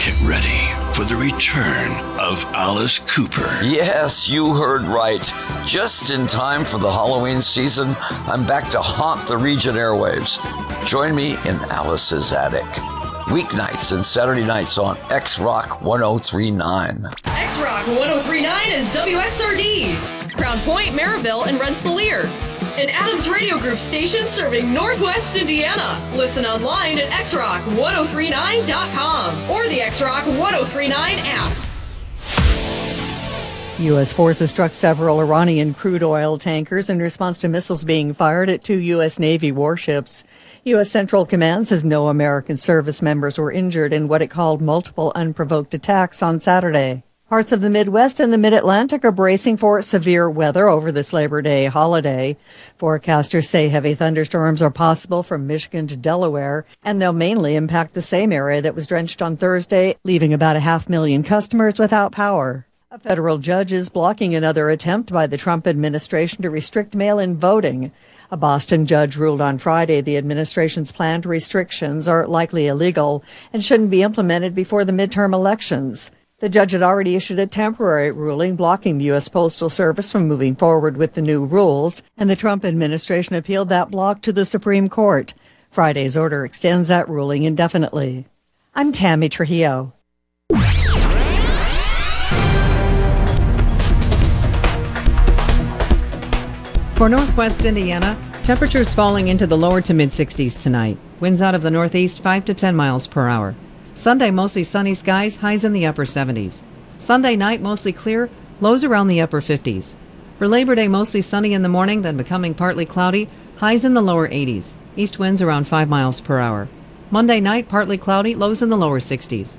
Get ready for the return of Alice Cooper. Yes, you heard right. Just in time for the Halloween season, I'm back to haunt the region airwaves. Join me in Alice's Attic. Weeknights and Saturday nights on X-Rock 1039. X-Rock 1039 is WXRD. Crown Point, Maryville, and Rensselaer. An Adams Radio Group station serving Northwest Indiana. Listen online at xrock1039.com or the X-Rock 1039 app. U.S. forces struck several Iranian crude oil tankers in response to missiles being fired at 2 U.S. Navy warships. U.S. Central Command says no American service members were injured in what it called multiple unprovoked attacks on Saturday. Parts of the Midwest and the Mid-Atlantic are bracing for severe weather over this Labor Day holiday. Forecasters say heavy thunderstorms are possible from Michigan to Delaware, and they'll mainly impact the same area that was drenched on Thursday, leaving about 500,000 customers without power. A federal judge is blocking another attempt by the Trump administration to restrict mail-in voting. A Boston judge ruled on Friday the administration's planned restrictions are likely illegal and shouldn't be implemented before the midterm elections. The judge had already issued a temporary ruling blocking the U.S. Postal Service from moving forward with the new rules, and the Trump administration appealed that block to the Supreme Court. Friday's order extends that ruling indefinitely. I'm Tammy Trujillo. For Northwest Indiana, temperatures falling into the lower to mid-60s tonight. Winds out of the northeast 5 to 10 miles per hour. Sunday, mostly sunny skies, highs in the upper 70s. Sunday night, mostly clear, lows around the upper 50s. For Labor Day, mostly sunny in the morning, then becoming partly cloudy, highs in the lower 80s. East winds around 5 miles per hour. Monday night, partly cloudy, lows in the lower 60s.